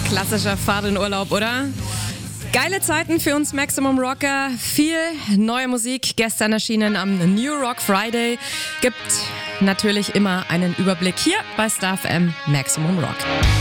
klassischer Fahrt in Urlaub, oder? Geile Zeiten für uns Maximum Rocker. Viel neue Musik, gestern erschienen am New Rock Friday. Gibt natürlich immer einen Überblick hier bei Star FM Maximum Rock.